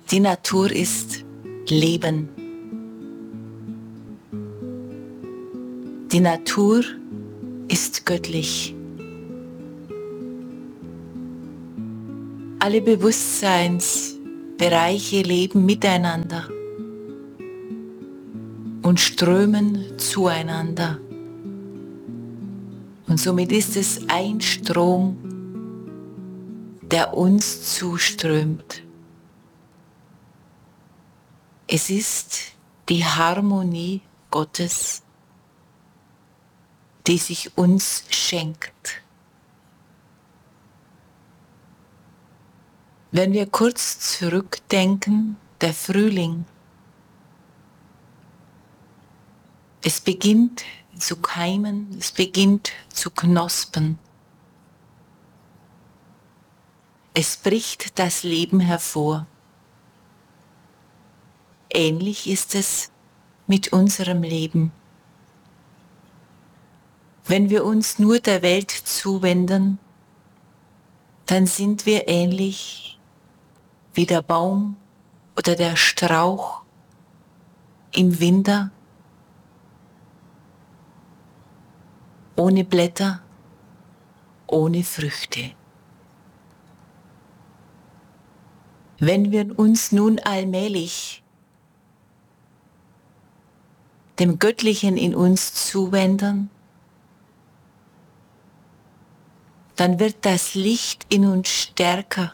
Die Natur ist Leben. Die Natur ist göttlich. Alle Bewusstseinsbereiche leben miteinander und strömen zueinander. Und somit ist es ein Strom, der uns zuströmt. Es ist die Harmonie Gottes, die sich uns schenkt. Wenn wir kurz zurückdenken, der Frühling, es beginnt zu keimen, es beginnt zu knospen. Es bricht das Leben hervor. Ähnlich ist es mit unserem Leben. Wenn wir uns nur der Welt zuwenden, dann sind wir ähnlich wie der Baum oder der Strauch im Winter, ohne Blätter, ohne Früchte. Wenn wir uns nun allmählich dem Göttlichen in uns zuwenden, dann wird das Licht in uns stärker.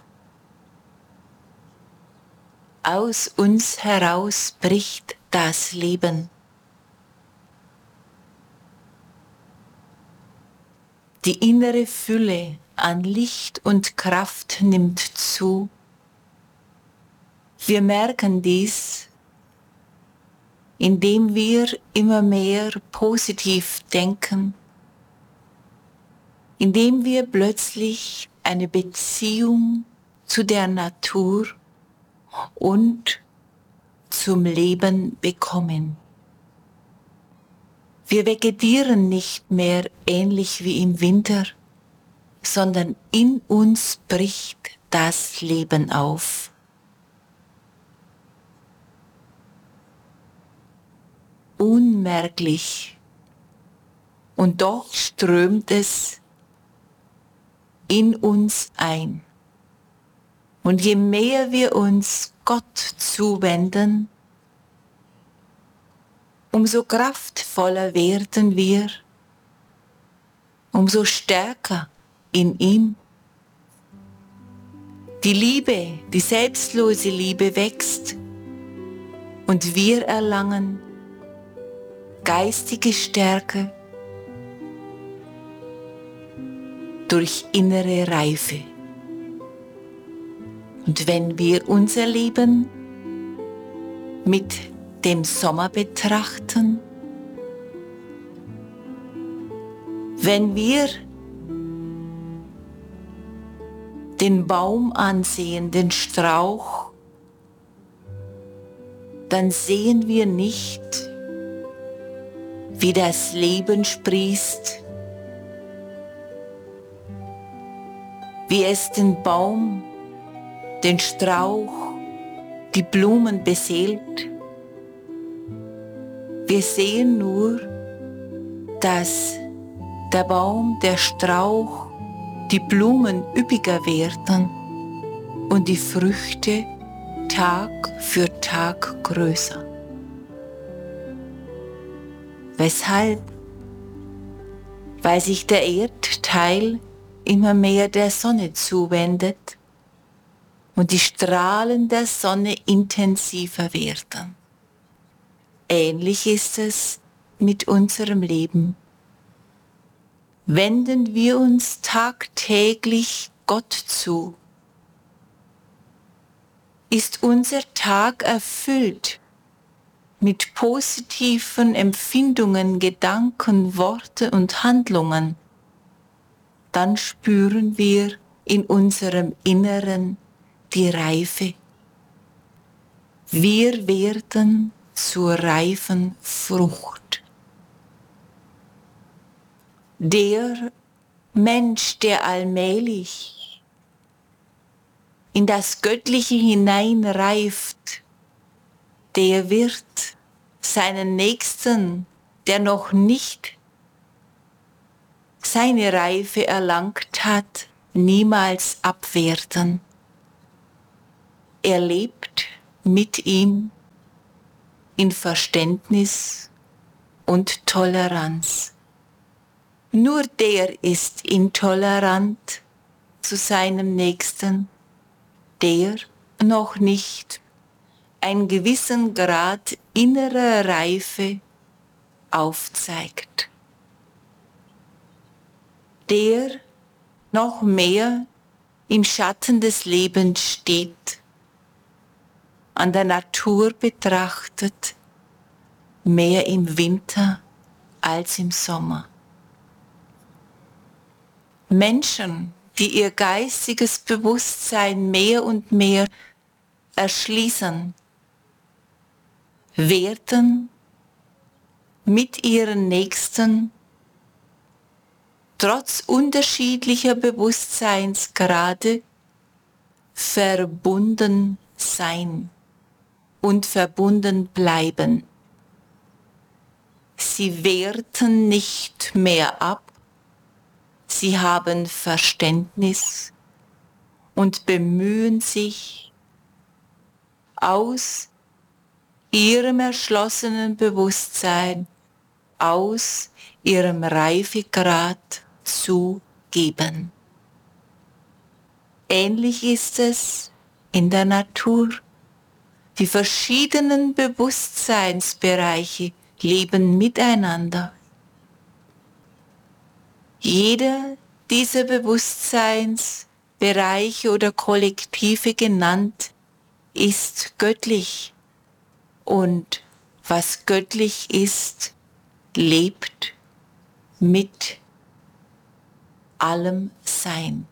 Aus uns heraus bricht das Leben. Die innere Fülle an Licht und Kraft nimmt zu. Wir merken dies, indem wir immer mehr positiv denken, indem wir plötzlich eine Beziehung zu der Natur und zum Leben bekommen. Wir vegetieren nicht mehr ähnlich wie im Winter, sondern in uns bricht das Leben auf. Unmerklich, und doch strömt es in uns ein. Und je mehr wir uns Gott zuwenden, umso kraftvoller werden wir, umso stärker in ihm. Die Liebe, die selbstlose Liebe wächst und wir erlangen geistige Stärke durch innere Reife. Und wenn wir unser Leben mit dem Sommer betrachten, wenn wir den Baum ansehen, den Strauch, dann sehen wir nicht, wie das Leben sprießt, wie es den Baum, den Strauch, die Blumen beseelt. Wir sehen nur, dass der Baum, der Strauch, die Blumen üppiger werden und die Früchte Tag für Tag größer. Weshalb? Weil sich der Erdteil immer mehr der Sonne zuwendet und die Strahlen der Sonne intensiver werden. Ähnlich ist es mit unserem Leben. Wenden wir uns tagtäglich Gott zu, ist unser Tag erfüllt mit positiven Empfindungen, Gedanken, Worte und Handlungen, dann spüren wir in unserem Inneren die Reife. Wir werden zur reifen Frucht. Der Mensch, der allmählich in das Göttliche hineinreift, der wird seinen Nächsten, der noch nicht seine Reife erlangt hat, niemals abwerten. Er lebt mit ihm in Verständnis und Toleranz. Nur der ist intolerant zu seinem Nächsten, der noch nicht einen gewissen Grad innerer Reife aufzeigt, der noch mehr im Schatten des Lebens steht, an der Natur betrachtet, mehr im Winter als im Sommer. Menschen, die ihr geistiges Bewusstsein mehr und mehr erschließen, werden mit ihren Nächsten trotz unterschiedlicher Bewusstseinsgrade verbunden sein und verbunden bleiben. Sie werten nicht mehr ab, sie haben Verständnis und bemühen sich, aus ihrem erschlossenen Bewusstsein, aus ihrem Reifegrad zu geben. Ähnlich ist es in der Natur. Die verschiedenen Bewusstseinsbereiche leben miteinander. Jeder dieser Bewusstseinsbereiche oder Kollektive genannt ist göttlich. Und was göttlich ist, lebt mit allem Sein.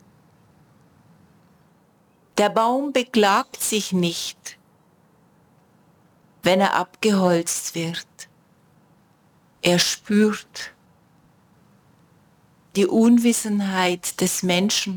Der Baum beklagt sich nicht, wenn er abgeholzt wird. Er spürt die Unwissenheit des Menschen.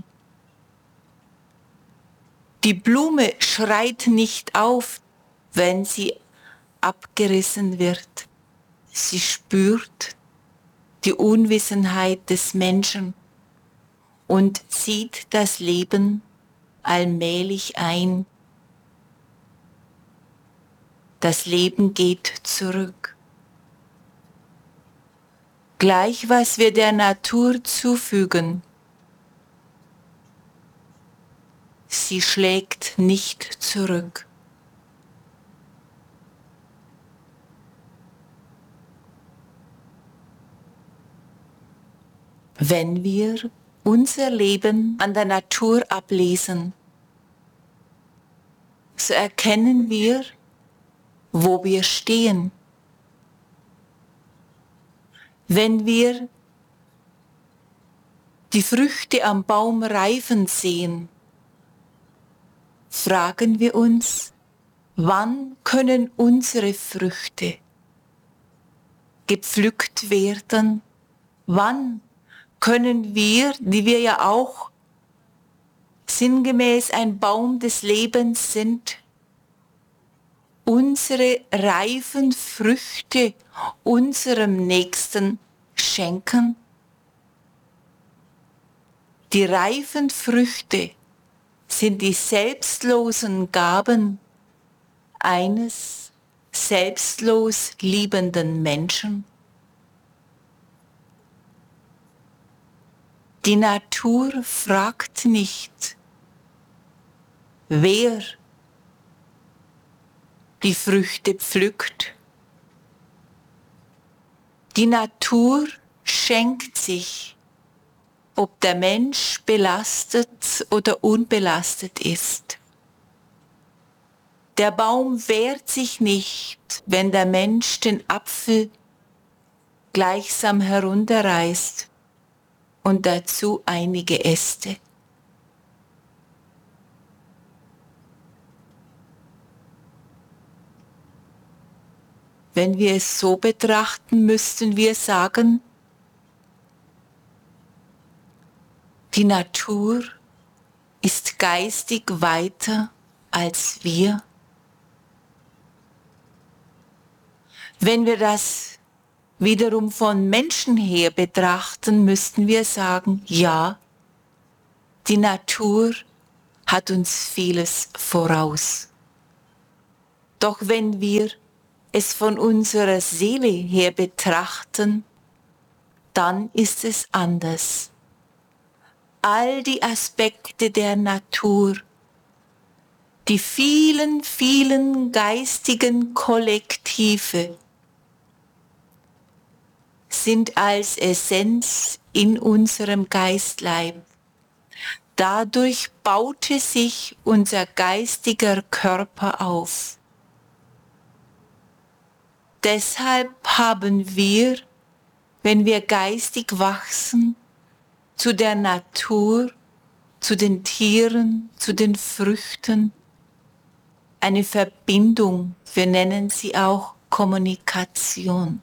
Die Blume schreit nicht auf, wenn sie abgerissen wird. Sie spürt die Unwissenheit des Menschen und sieht das Leben allmählich ein. Das Leben geht zurück. Gleich was wir der Natur zufügen, sie schlägt nicht zurück. Wenn wir unser Leben an der Natur ablesen, so erkennen wir, wo wir stehen. Wenn wir die Früchte am Baum reifen sehen, fragen wir uns, wann können unsere Früchte gepflückt werden? Wann können wir, die wir ja auch sinngemäß ein Baum des Lebens sind, unsere reifen Früchte unserem Nächsten schenken? Die reifen Früchte sind die selbstlosen Gaben eines selbstlos liebenden Menschen. Die Natur fragt nicht, wer die Früchte pflückt. Die Natur schenkt sich, ob der Mensch belastet oder unbelastet ist. Der Baum wehrt sich nicht, wenn der Mensch den Apfel gleichsam herunterreißt und dazu einige Äste. Wenn wir es so betrachten, müssten wir sagen, die Natur ist geistig weiter als wir? Wenn wir das wiederum von Menschen her betrachten, müssten wir sagen, ja, die Natur hat uns vieles voraus. Doch wenn wir es von unserer Seele her betrachten, dann ist es anders. All die Aspekte der Natur, die vielen, vielen geistigen Kollektive sind als Essenz in unserem Geistleib. Dadurch baute sich unser geistiger Körper auf. Deshalb haben wir, wenn wir geistig wachsen, zu der Natur, zu den Tieren, zu den Früchten, eine Verbindung, wir nennen sie auch Kommunikation.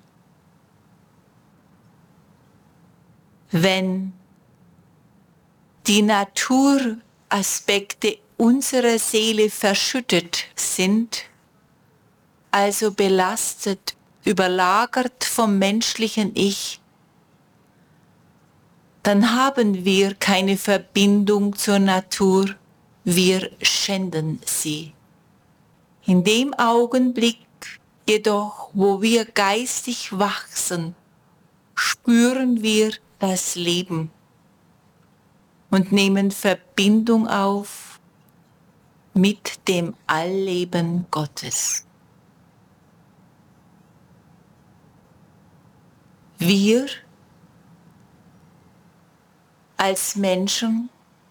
Wenn die Naturaspekte unserer Seele verschüttet sind, also belastet, überlagert vom menschlichen Ich, dann haben wir keine Verbindung zur Natur, wir schänden sie. In dem Augenblick jedoch, wo wir geistig wachsen, spüren wir das Leben und nehmen Verbindung auf mit dem Allleben Gottes. Wir als Menschen,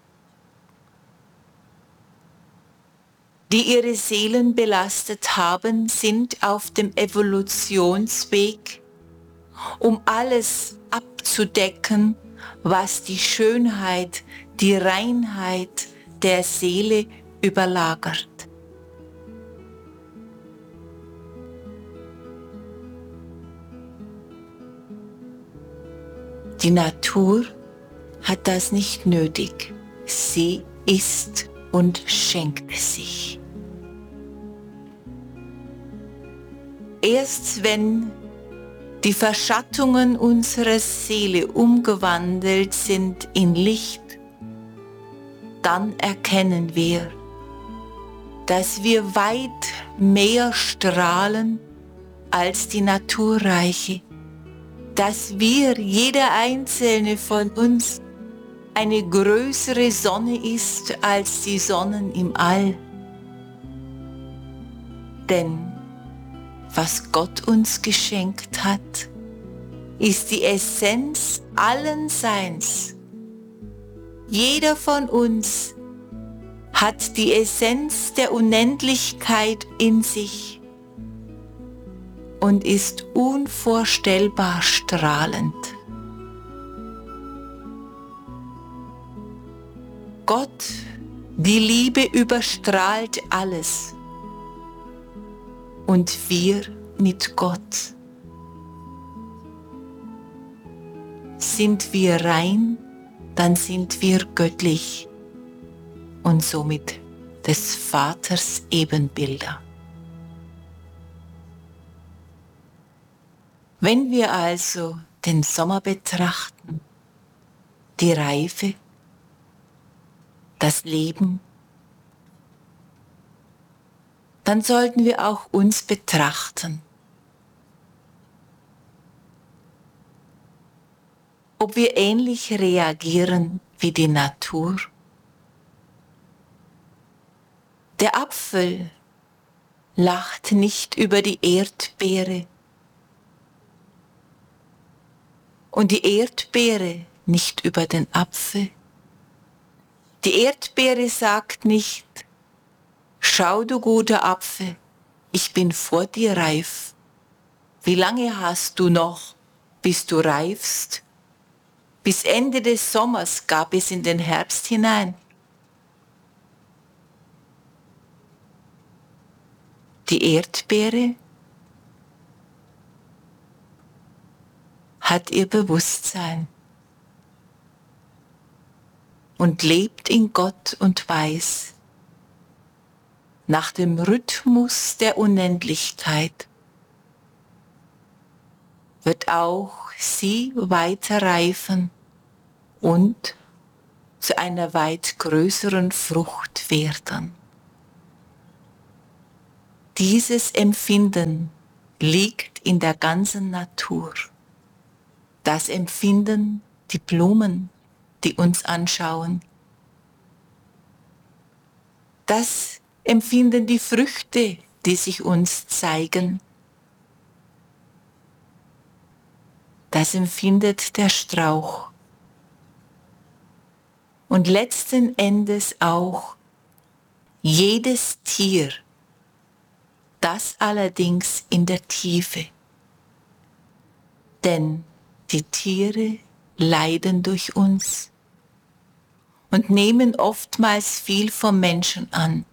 die ihre Seelen belastet haben, sind auf dem Evolutionsweg, um alles abzudecken, was die Schönheit, die Reinheit der Seele überlagert. Die Natur hat das nicht nötig. Sie ist und schenkt sich. Erst wenn die Verschattungen unserer Seele umgewandelt sind in Licht, dann erkennen wir, dass wir weit mehr strahlen als die Naturreiche, dass wir, jeder einzelne von uns, eine größere Sonne ist als die Sonnen im All. Denn was Gott uns geschenkt hat, ist die Essenz allen Seins. Jeder von uns hat die Essenz der Unendlichkeit in sich und ist unvorstellbar strahlend. Gott, die Liebe überstrahlt alles. Und wir mit Gott. Sind wir rein, dann sind wir göttlich und somit des Vaters Ebenbilder. Wenn wir also den Sommer betrachten, die Reife, das Leben, dann sollten wir auch uns betrachten. Ob wir ähnlich reagieren wie die Natur. Der Apfel lacht nicht über die Erdbeere und die Erdbeere nicht über den Apfel. Die Erdbeere sagt nicht: Schau, du guter Apfel, ich bin vor dir reif. Wie lange hast du noch, bis du reifst? Bis Ende des Sommers gab es in den Herbst hinein. Die Erdbeere hat ihr Bewusstsein und lebt in Gott und weiß, nach dem Rhythmus der Unendlichkeit wird auch sie weiter reifen und zu einer weit größeren Frucht werden. Dieses Empfinden liegt in der ganzen Natur. Das empfinden die Blumen, die uns anschauen. Das empfinden die Früchte, die sich uns zeigen. Das empfindet der Strauch. Und letzten Endes auch jedes Tier, das allerdings in der Tiefe. Denn die Tiere leiden durch uns und nehmen oftmals viel vom Menschen an.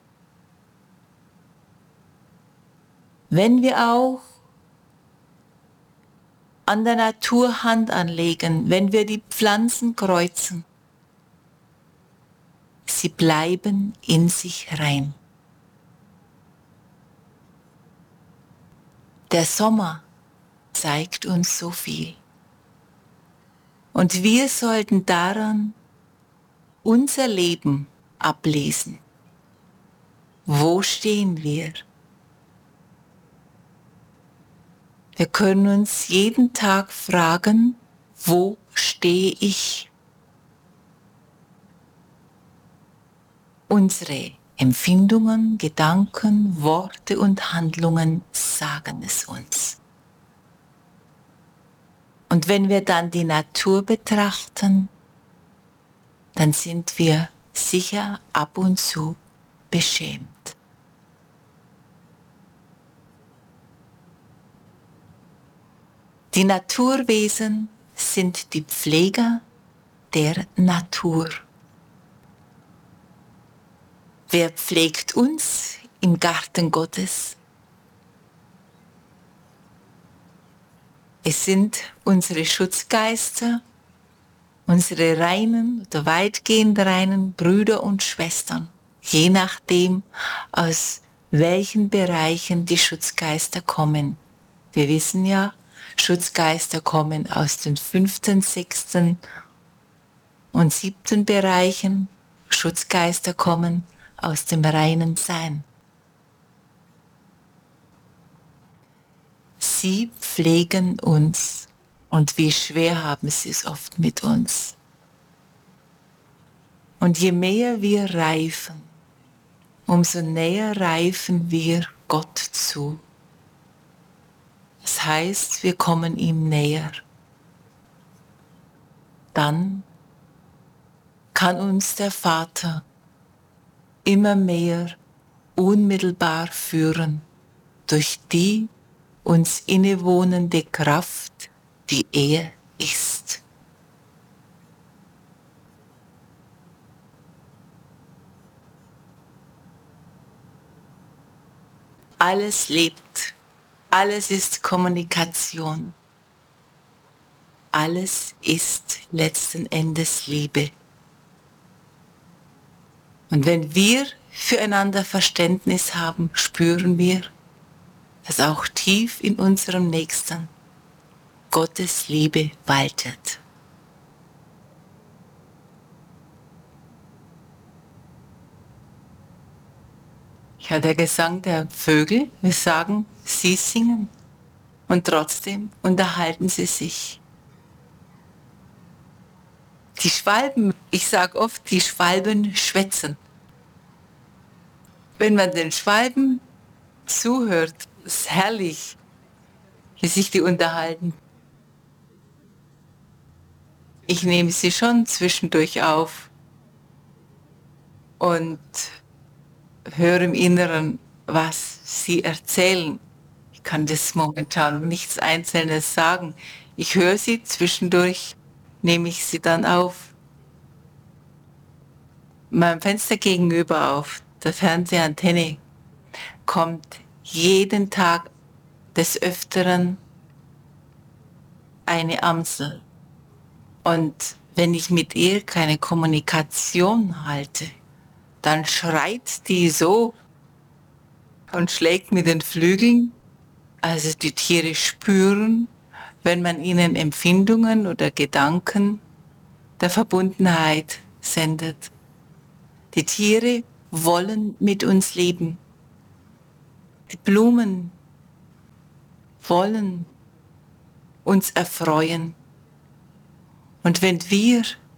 Wenn wir auch an der Natur Hand anlegen, wenn wir die Pflanzen kreuzen, sie bleiben in sich rein. Der Sommer zeigt uns so viel. Und wir sollten daran unser Leben ablesen. Wo stehen wir? Wir können uns jeden Tag fragen, wo stehe ich? Unsere Empfindungen, Gedanken, Worte und Handlungen sagen es uns. Und wenn wir dann die Natur betrachten, dann sind wir sicher ab und zu beschämt. Die Naturwesen sind die Pfleger der Natur. Wer pflegt uns im Garten Gottes? Es sind unsere Schutzgeister, unsere reinen oder weitgehend reinen Brüder und Schwestern, je nachdem, aus welchen Bereichen die Schutzgeister kommen. Wir wissen ja, Schutzgeister kommen aus den 5., 6. und 7. Bereichen. Schutzgeister kommen aus dem reinen Sein. Sie pflegen uns und wie schwer haben sie es oft mit uns. Und je mehr wir reifen, umso näher reifen wir Gott zu. Das heißt, wir kommen ihm näher. Dann kann uns der Vater immer mehr unmittelbar führen durch die uns innewohnende Kraft, die er ist. Alles lebt, alles ist Kommunikation, alles ist letzten Endes Liebe. Und wenn wir füreinander Verständnis haben, spüren wir, dass auch tief in unserem Nächsten Gottes Liebe waltet. Ja, der Gesang der Vögel, wir sagen, sie singen und trotzdem unterhalten sie sich. Die Schwalben, ich sage oft, die Schwalben schwätzen. Wenn man den Schwalben zuhört, ist herrlich, wie sich die unterhalten. Ich nehme sie schon zwischendurch auf und höre im Inneren, was sie erzählen. Ich kann das momentan nichts Einzelnes sagen. Ich höre sie zwischendurch, nehme ich sie dann auf. Meinem Fenster gegenüber auf der Fernsehantenne kommt jeden Tag des Öfteren eine Amsel. Und wenn ich mit ihr keine Kommunikation halte, dann schreit die so und schlägt mit den Flügeln. Also die Tiere spüren, wenn man ihnen Empfindungen oder Gedanken der Verbundenheit sendet. Die Tiere wollen mit uns leben. Die Blumen wollen uns erfreuen. Und wenn wir